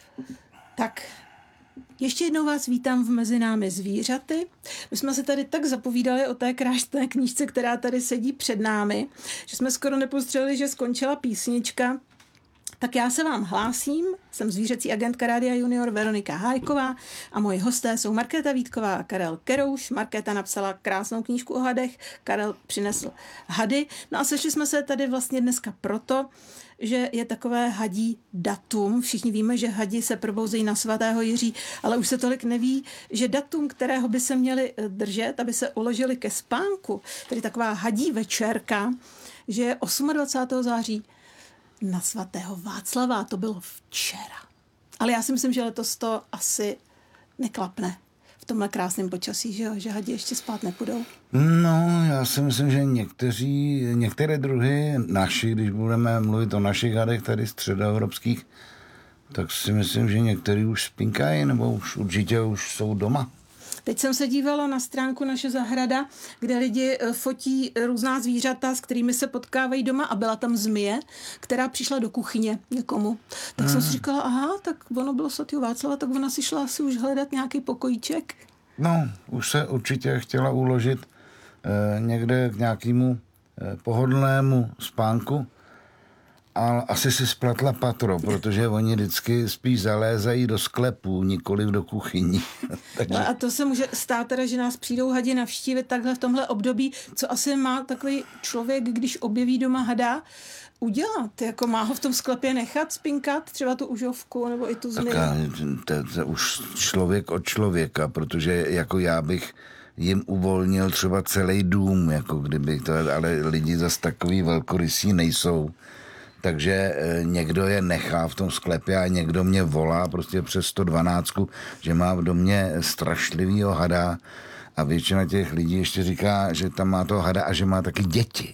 Tak, ještě jednou vás vítám v Mezi námi zvířaty. My jsme se tady tak zapovídali o té krásné knížce, která tady sedí před námi, že jsme skoro nepostřelili, že skončila písnička. Tak já se vám hlásím, jsem zvířecí agentka Rádia Junior Veronika Hájková a moji hosté jsou Markéta Vítková a Karel Kerouš. Markéta napsala krásnou knížku o hadech, Karel přinesl hady. No a sešli jsme se tady vlastně dneska proto, že je takové hadí datum. Všichni víme, že hadi se probouzejí na svatého Jiří, ale už se tolik neví, že datum, kterého by se měli držet, aby se uložili ke spánku, tedy taková hadí večerka, že je 28. září na svatého Václava. To bylo včera. Ale já si myslím, že letos to asi neklapne v tomhle krásném počasí, že hadi ještě spát nepůjdou. No, já si myslím, že některé druhy naši, když budeme mluvit o našich hadech tady středoevropských, tak si myslím, že některý už spinkají, nebo už určitě už jsou doma. Teď jsem se dívala na stránku Naše zahrada, kde lidi fotí různá zvířata, s kterými se potkávají doma a byla tam zmije, která přišla do kuchyně někomu. Tak jsem si říkala, aha, tak ono bylo svatého Václava, tak ona si šla asi už hledat nějaký pokojíček. No, už se určitě chtěla uložit někde k nějakému pohodlnému spánku, ale asi si spletla patro, protože oni vždycky spíš zalézají do sklepů, nikoliv do kuchyní. Takže... No a to se může stát teda, že nás přijdou hadi navštívit takhle v tomhle období. Co asi má takový člověk, když objeví doma hada, udělat? Jako má ho v tom sklepě nechat spinkat, třeba tu užovku nebo i tu zmiju? To už člověk od člověka, protože jako já bych jim uvolnil třeba celý dům, jako kdyby to, ale lidi zase takový velkorysí nejsou. Takže někdo je nechá v tom sklepě a někdo mě volá prostě přes 112, že má v domě strašlivýho hada a většina těch lidí ještě říká, že tam má toho hada a že má taky děti.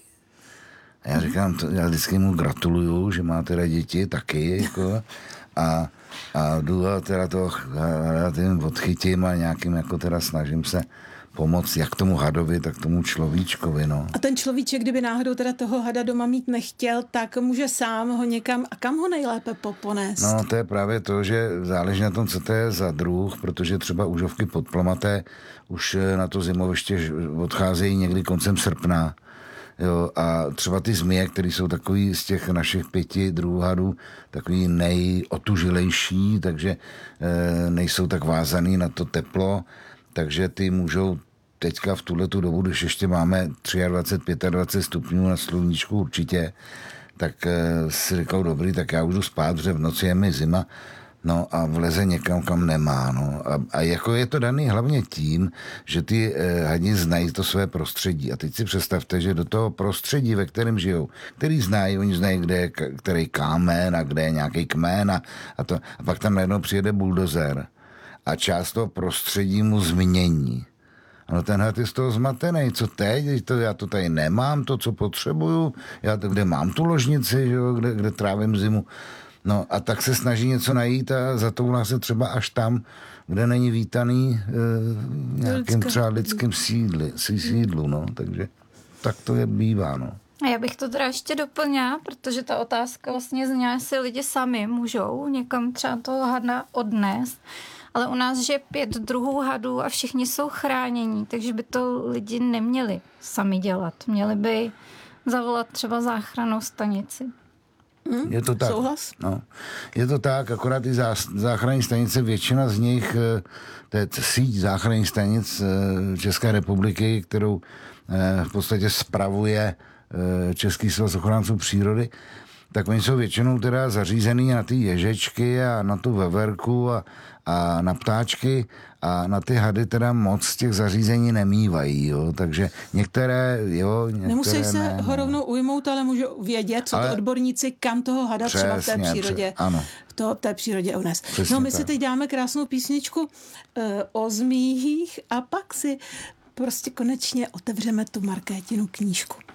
A já říkám, já vždycky mu gratuluju, že má teda děti taky, jako, a jdu a teda toho hada tím odchytím a nějakým jako teda snažím se pomoct jak tomu hadovi, tak tomu človíčkovi, no. A ten človíček, kdyby náhodou teda toho hada doma mít nechtěl, tak může sám ho někam, a kam ho nejlépe ponést? No, to je právě to, že záleží na tom, co to je za druh, protože třeba užovky podplamaté už na to zimoviště odcházejí někdy koncem srpna. Jo, a třeba ty zmije, které jsou takový z těch našich 5 druhů hadů, takový nejotužilejší, takže nejsou tak vázaný na to teplo, takže ty můžou teďka v tuhletu dobu, když ještě máme 23, 25 stupňů na sluníčku určitě, tak si říkal, dobrý, tak já už jdu spát, protože v noci je mi zima, no a vleze někam, kam nemá, no. A jako je to daný hlavně tím, že ty hadi znají to své prostředí. A teď si představte, že do toho prostředí, ve kterém žijou, který znají, oni znají, kde je který kámen a kde je nějaký kmen a pak tam najednou přijede buldozer a část toho prostředí mu změní. No ten had je z toho zmatený, co teď? Já to tady nemám, to, co potřebuju, já to, kde mám tu ložnici, jo, kde trávím zimu. No a tak se snaží něco najít a zatoulá se třeba až tam, kde není vítaný nějakým třeba lidským sídlu, no, takže tak to je bývá, no. A já bych to teda ještě doplnila, protože ta otázka vlastně zněla, jestli lidi sami můžou někam třeba toho hada odnést, ale u nás, že 5 druhů hadů a všichni jsou chránění, takže by to lidi neměli sami dělat. Měli by zavolat třeba záchrannou stanici. Je to tak. Souhlas? No. Je to tak, akorát ty záchranní stanice, většina z nich, to je síť záchranných stanic České republiky, kterou v podstatě spravuje Český svaz ochránců přírody, tak oni jsou většinou teda zařízený na ty ježečky a na tu veverku a na ptáčky a na ty hady teda moc z těch zařízení nemývají, jo, takže některé nemusí se ne, ho rovnou ujmout, ale můžou vědět, co to odborníci, kam toho hada přesně, třeba v té přírodě, v té přírodě unes. No my si teď dáme krásnou písničku o zmíjích a pak si prostě konečně otevřeme tu Markétinu knížku.